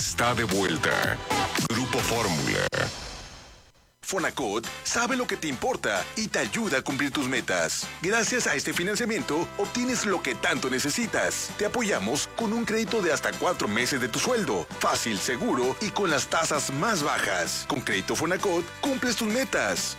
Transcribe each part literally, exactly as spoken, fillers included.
Está de vuelta. Grupo Fórmula. Fonacot sabe lo que te importa y te ayuda a cumplir tus metas. Gracias a este financiamiento, obtienes lo que tanto necesitas. Te apoyamos con un crédito de hasta cuatro meses de tu sueldo. Fácil, seguro y con las tasas más bajas. Con Crédito Fonacot, cumples tus metas.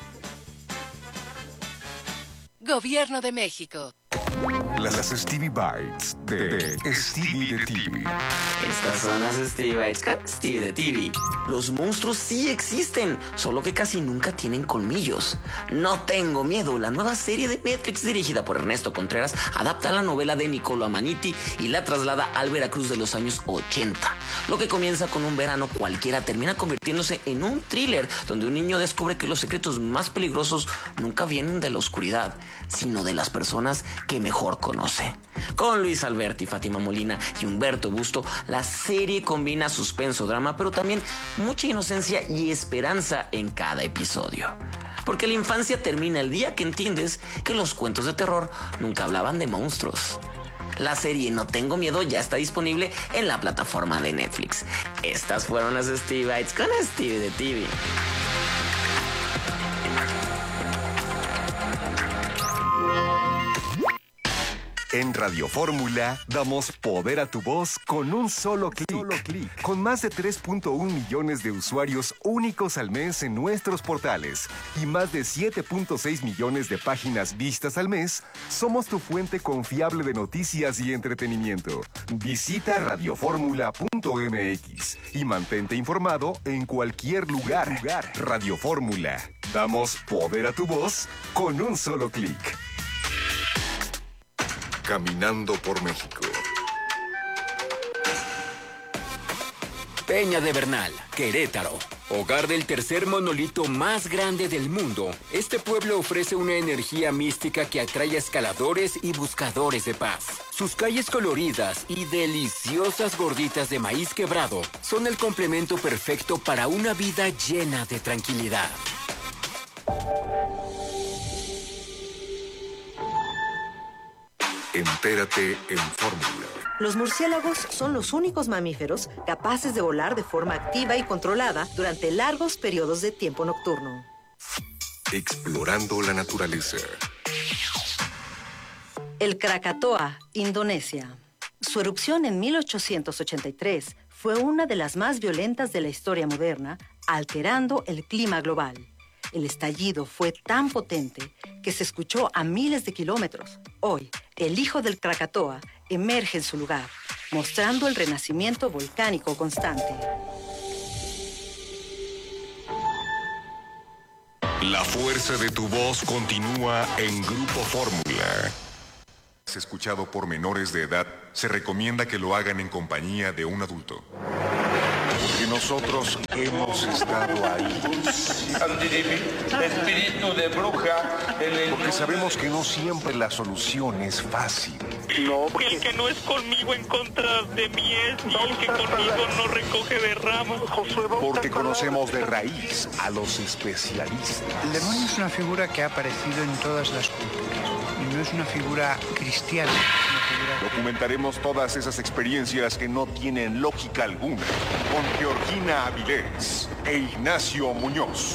Gobierno de México. Las Stevie Bites de, de Stevie de T V. Estas son las Stevie Bites con Stevie de T V. Los monstruos sí existen, solo que casi nunca tienen colmillos. No tengo miedo, la nueva serie de Netflix dirigida por Ernesto Contreras adapta la novela de Niccolo Amaniti y la traslada al Veracruz de los años ochenta. Lo que comienza con un verano cualquiera termina convirtiéndose en un thriller donde un niño descubre que los secretos más peligrosos nunca vienen de la oscuridad, sino de las personas que mejor conoce. Con Luis Alberti, Fátima Molina y Humberto Busto, la serie combina suspenso, drama, pero también mucha inocencia y esperanza en cada episodio. Porque la infancia termina el día que entiendes que los cuentos de terror nunca hablaban de monstruos. La serie No Tengo Miedo ya está disponible en la plataforma de Netflix. Estas fueron las Stevie Bites con Stevie de T V. En Radio Fórmula damos poder a tu voz con un solo clic. Con más de tres punto uno millones de usuarios únicos al mes en nuestros portales y más de siete punto seis millones de páginas vistas al mes, somos tu fuente confiable de noticias y entretenimiento. Visita radioformula punto m x y mantente informado en cualquier lugar. Radio Fórmula. Damos poder a tu voz con un solo clic. Caminando por México. Peña de Bernal, Querétaro. Hogar del tercer monolito más grande del mundo, este pueblo ofrece una energía mística que atrae a escaladores y buscadores de paz. Sus calles coloridas y deliciosas gorditas de maíz quebrado son el complemento perfecto para una vida llena de tranquilidad. Entérate en Fórmula. Los murciélagos son los únicos mamíferos capaces de volar de forma activa y controlada durante largos periodos de tiempo nocturno. Explorando la naturaleza. El Krakatoa, Indonesia. Su erupción en mil ochocientos ochenta y tres fue una de las más violentas de la historia moderna, alterando el clima global. El estallido fue tan potente que se escuchó a miles de kilómetros. Hoy, el hijo del Krakatoa emerge en su lugar, mostrando el renacimiento volcánico constante. La fuerza de tu voz continúa en Grupo Fórmula. Si es escuchado por menores de edad, se recomienda que lo hagan en compañía de un adulto. Porque nosotros hemos estado ahí. Espíritu de bruja. Porque sabemos que no siempre la solución es fácil. No, porque el que no es conmigo en contra de mí es, y el que conmigo no recoge de ramas. Porque conocemos de raíz a los especialistas. El demonio es una figura que ha aparecido en todas las culturas y no es una figura cristiana. Documentaremos todas esas experiencias que no tienen lógica alguna con Georgina Avilés e Ignacio Muñoz.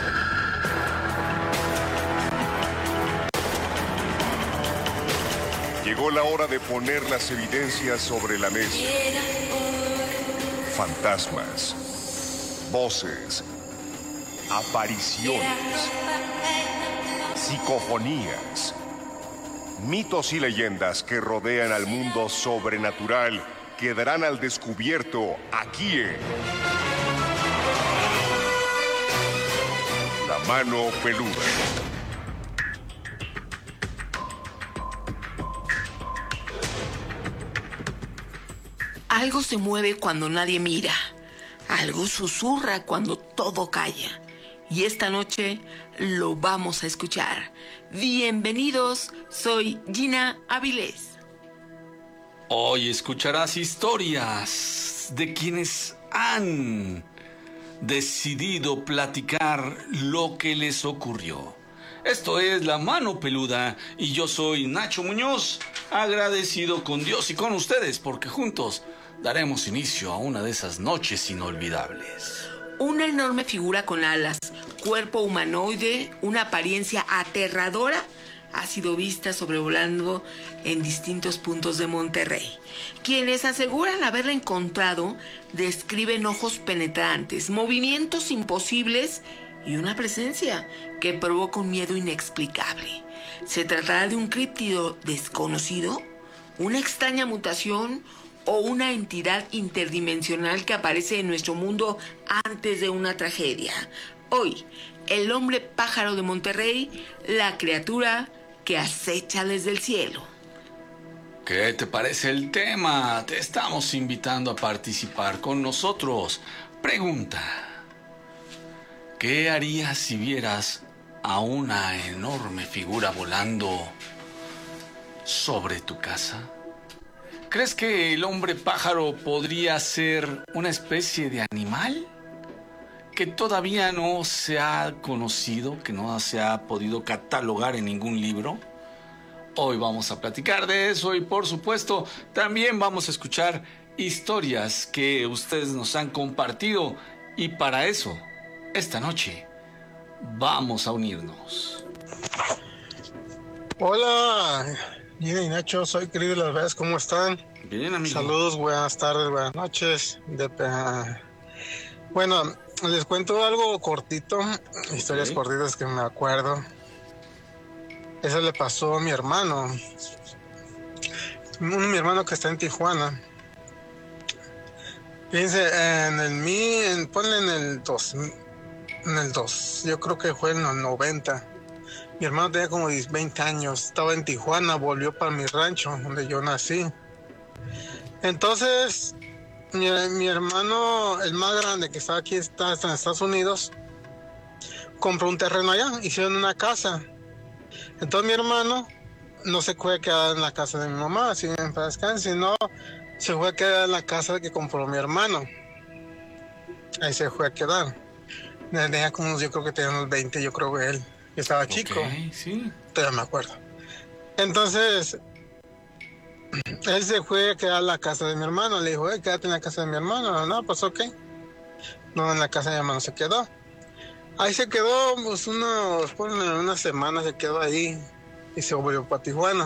Llegó la hora de poner las evidencias sobre la mesa. Fantasmas, voces, apariciones, psicofonías, mitos y leyendas que rodean al mundo sobrenatural quedarán al descubierto aquí en La Mano Peluda. Algo se mueve cuando nadie mira. Algo susurra cuando todo calla. Y esta noche lo vamos a escuchar. Bienvenidos, soy Gina Avilés. Hoy escucharás historias de quienes han decidido platicar lo que les ocurrió. Esto es La Mano Peluda y yo soy Nacho Muñoz, agradecido con Dios y con ustedes porque juntos daremos inicio a una de esas noches inolvidables. Una enorme figura con alas, cuerpo humanoide, una apariencia aterradora, ha sido vista sobrevolando en distintos puntos de Monterrey. Quienes aseguran haberla encontrado describen ojos penetrantes, movimientos imposibles y una presencia que provoca un miedo inexplicable. ¿Se tratará de un críptido desconocido, una extraña mutación o una entidad interdimensional que aparece en nuestro mundo antes de una tragedia? Hoy, el hombre pájaro de Monterrey, la criatura que acecha desde el cielo. ¿Qué te parece el tema? Te estamos invitando a participar con nosotros. Pregunta: ¿qué harías si vieras a una enorme figura volando sobre tu casa? ¿Crees que el hombre pájaro podría ser una especie de animal que todavía no se ha conocido, que no se ha podido catalogar en ningún libro? Hoy vamos a platicar de eso y, por supuesto, también vamos a escuchar historias que ustedes nos han compartido. Y para eso, esta noche, vamos a unirnos. Hola, Gina y Nacho, soy querido Las Vegas, ¿cómo están? Bien, amigo. Saludos, buenas tardes, buenas noches. De, uh, bueno, les cuento algo cortito, historias sí. cortitas que me acuerdo. Eso le pasó a mi hermano, un, mi hermano que está en Tijuana. Fíjense, en el mi, en, ponle en el dos, en el dos, yo creo que fue en los noventa. Mi hermano tenía como veinte años, estaba en Tijuana, volvió para mi rancho, donde yo nací. Entonces, mi, mi hermano, el más grande, que estaba aquí, está, está en Estados Unidos, compró un terreno allá, hicieron una casa. Entonces mi hermano no se fue a quedar en la casa de mi mamá, así en paz descanse, sino se fue a quedar en la casa que compró mi hermano. Ahí se fue a quedar. Tenía como, yo creo que tenía unos veinte, yo creo que él. Estaba chico. Okay, sí. Todavía me acuerdo. Entonces, él se fue a quedar en la casa de mi hermano. Le dijo, hey, quédate en la casa de mi hermano. No, pues ok. No, en la casa de mi hermano se quedó. Ahí se quedó, pues unos, bueno, una semana se quedó ahí y se volvió para Tijuana.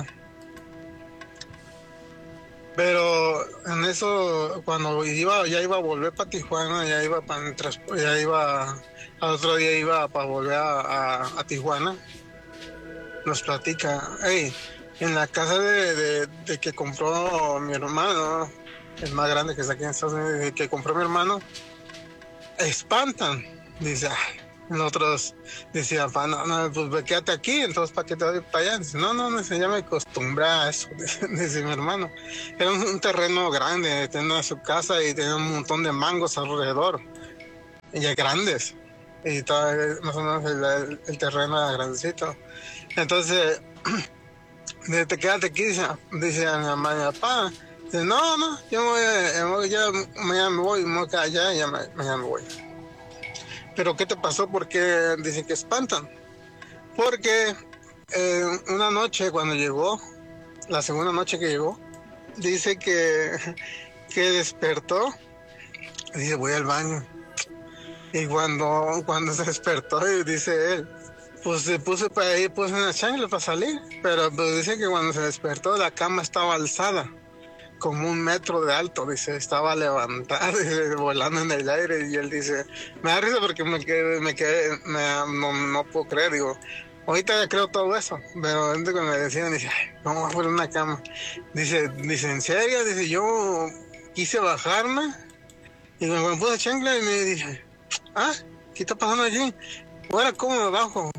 Pero en eso, cuando iba, ya iba a volver para Tijuana, ya iba para ya iba, al otro día iba para volver a, a, a Tijuana, nos platica, hey, en la casa de, de, de que compró mi hermano, el más grande que está aquí en Estados Unidos, de que compró mi hermano, espantan, dice, ay. Nosotros decían, no, no, pues quédate aquí, entonces ¿para qué te voy para allá? Dice, no, no, no, se llama acostumbré a eso, dice mi hermano. Era un, un terreno grande, tenía su casa y tenía un montón de mangos alrededor, y ya grandes, y todo, más o menos el, el, el terreno era grandecito. Entonces, dice, te quédate aquí, dice, dice a mi mamá y a mi papá, dice, no, no, yo me voy, ya, mañana me voy, me voy a quedar allá y ya me, mañana me voy. ¿Pero qué te pasó? Porque dicen que espantan. Porque eh, una noche cuando llegó, la segunda noche que llegó, dice que, que despertó, dice, voy al baño. Y cuando, cuando se despertó, dice él, pues se puso para ir, puso una chancla para salir. Pero pues dice que cuando se despertó, la cama estaba alzada, como un metro de alto, dice, estaba levantada, dice, volando en el aire, y él dice, me da risa porque me quedé, me quedé, me, no, no puedo creer, digo, ahorita ya creo todo eso, pero antes cuando me decían, dice, vamos a poner una cama, dice, dice, ¿en serio? Dice, yo quise bajarme, y me puse chancla y me dije, ah, ¿qué está pasando allí? Bueno, ¿cómo me bajo?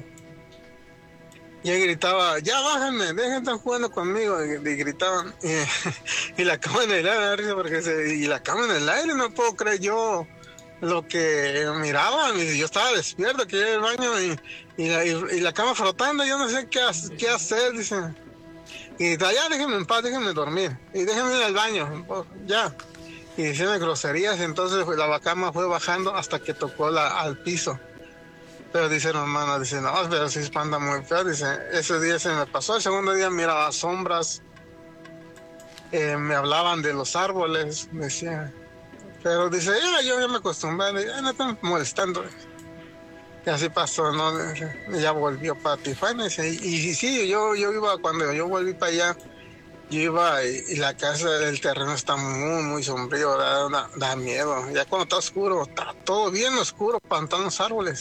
Y él gritaba, ya bájame, dejen de estar jugando conmigo. Y, y gritaban, y, y la cama en el aire, risa porque se, y la cama en el aire, no puedo creer yo lo que miraba. Y yo estaba despierto, que iba al baño y, y, la, y, y la cama flotando, yo no sé qué, qué hacer, dice. Y grita, ya déjenme en paz, déjenme dormir, y déjenme ir al baño, ya. Y diciendo groserías, entonces la cama fue bajando hasta que tocó la, al piso. Pero dice mi hermana, dice, no, pero sí espanta muy feo, dice, ese día se me pasó, el segundo día miraba sombras, eh, me hablaban de los árboles, decía. Pero dice, ya, yo ya me acostumbré, ya no están molestando. Y así pasó, ¿no? Y ya volvió para Tijuana. Y, y, y sí, yo, yo iba, cuando yo volví para allá, yo iba y, y la casa, el terreno está muy, muy sombrío, da, da, da miedo. Ya cuando está oscuro, está todo bien oscuro, pantanos, árboles.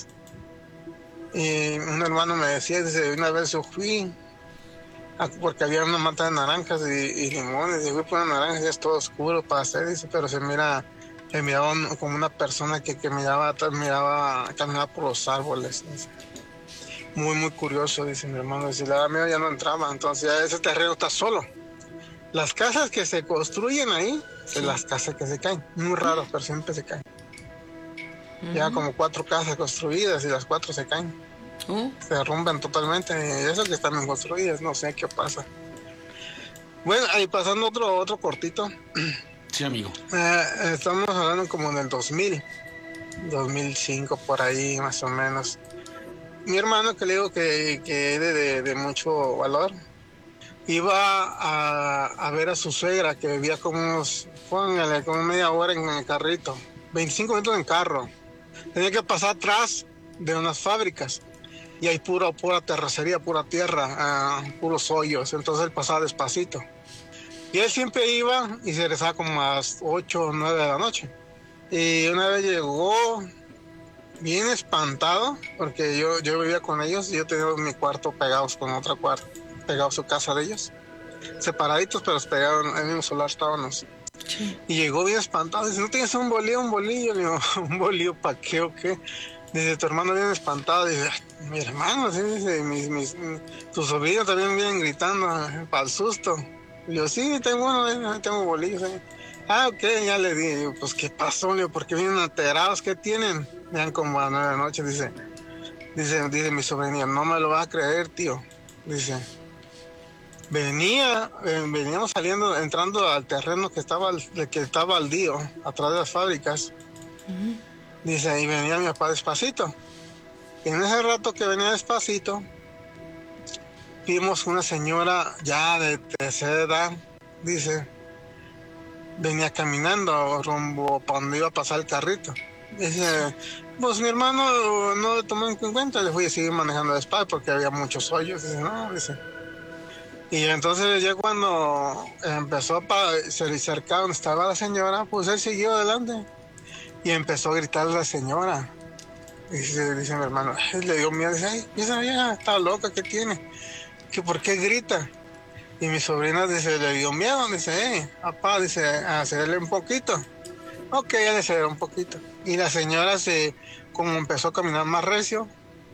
Y un hermano me decía, dice, una vez yo fui, a, porque había una mata de naranjas y, y limones, y fui por una naranja y es todo oscuro para hacer, dice, pero se mira, se miraba un, como una persona que, que miraba, miraba, caminaba por los árboles, dice. Muy, muy curioso, dice mi hermano, dice, la verdad mía ya no entraba, entonces ya ese terreno está solo. Las casas que se construyen ahí, sí. Son las casas que se caen, muy raro, pero siempre se caen. Uh-huh. Ya como cuatro casas construidas y las cuatro se caen. Uh-huh. Se derrumban totalmente. Y eso que están bien construidas, no sé qué pasa. Bueno, ahí pasando otro otro cortito. Sí, amigo. Eh, estamos hablando como en el dos mil, dos mil cinco, por ahí más o menos. Mi hermano, que le digo que, que es de, de, de mucho valor, iba a, a ver a su suegra que vivía como unos, póngale, como media hora en el carrito, veinticinco minutos en carro. Tenía que pasar atrás de unas fábricas y hay pura, pura terracería, pura tierra, uh, puros hoyos. Entonces él pasaba despacito. Y él siempre iba y se regresaba como a las ocho o nueve de la noche. Y una vez llegó bien espantado, porque yo, yo vivía con ellos y yo tenía mi cuarto pegados con otra cuarto, pegados a su casa de ellos. Separaditos, pero pegados en el mismo solar estábamos. Sí. Y llegó bien espantado, dice, ¿no tienes un bolillo, un bolillo? Le digo, ¿un bolillo para qué o qué? Dice, tu hermano viene espantado. Dice, mi hermano, sí, dice, mis, mis, tus sobrinos también vienen gritando para el susto. Le digo, sí, tengo uno, tengo bolillos. ¿Eh? Ah, ok, ya le di. Digo, pues, ¿qué pasó? Le digo, ¿por qué vienen alterados? ¿Qué tienen? Vean como a las nueve de la noche, dice, dice, dice mi sobrina, no me lo vas a creer, tío. Dice, venía, eh, veníamos saliendo, entrando al terreno que estaba, que estaba baldío, atrás de las fábricas. Uh-huh. Dice, y venía mi papá despacito. Y en ese rato que venía despacito, vimos una señora ya de tercera edad, dice, venía caminando rumbo para donde iba a pasar el carrito. Dice, pues mi hermano no lo tomó en cuenta, le fui a seguir manejando despacio porque había muchos hoyos. Dice, no, dice. Y entonces ya cuando empezó a se acercar donde estaba la señora, pues él siguió adelante y empezó a gritar a la señora. Dice, dice mi hermano, le dio miedo, dice, ay, esa vieja está loca, ¿qué tiene? ¿Que por qué grita? Y mi sobrina dice, le dio miedo, dice, eh, papá, dice, acelerle un poquito. Ok, ya le aceleró un poquito. Y la señora se, como empezó a caminar más recio,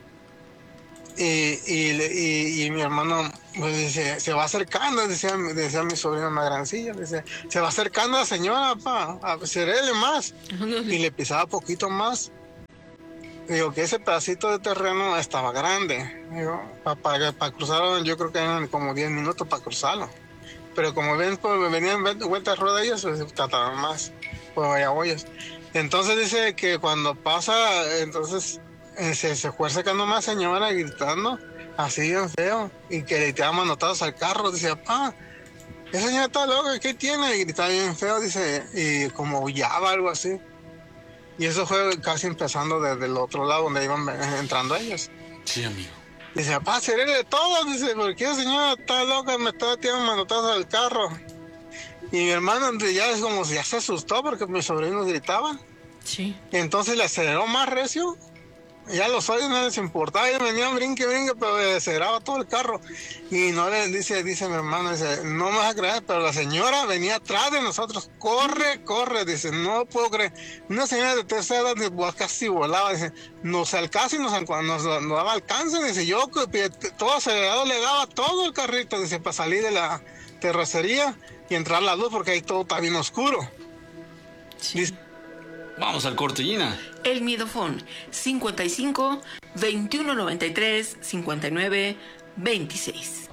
y, y, y, y mi hermano pues, dice, se va acercando, decía, decía mi sobrina más grancilla, dice, se va acercando a la señora, papá, acelerle más. Y le pisaba poquito más. Digo que ese pedacito de terreno estaba grande. Digo, para, para cruzarlo, yo creo que eran como diez minutos para cruzarlo. Pero como ven, pues venían vueltas rodillas, pues trataban más. Pues vaya hoyos. Entonces dice que cuando pasa, entonces eh, se, se fue acercando más señora gritando, así bien feo, y que le tiraban manotados al carro. Dice, papá, esa señora está loca, ¿qué tiene? Y gritaba bien feo, dice, y como aullaba, algo así. Y eso fue casi empezando desde el otro lado donde iban entrando ellos. Sí, amigo. Dice, papá, seré de todos. Dice, ¿por qué señora está loca? Me está tirando manotazos al carro. Y mi hermano ya es como si ya se asustó porque mis sobrinos gritaban. Sí. Y entonces le aceleró más recio. Ya los hoyos no les importaba. Ellos venían brinque, brinque, pero le aceleraba todo el carro. Y no le dice, dice mi hermano, dice, no me vas a creer, pero la señora venía atrás de nosotros. Corre, corre, dice, no puedo creer. Una señora de tercera edad casi volaba, dice, nos alcanza y nos, nos, nos daba alcance. Dice, yo todo acelerado le daba todo el carrito, dice, para salir de la terracería y entrar a la luz porque ahí todo está bien oscuro. Sí. Dice, vamos al corte, Gina. El Miedofón, cincuenta y cinco, veintiuno noventa y tres, cincuenta y nueve, veintiséis.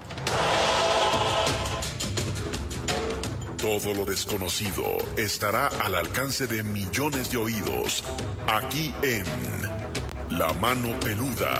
Todo lo desconocido estará al alcance de millones de oídos, aquí en La Mano Peluda,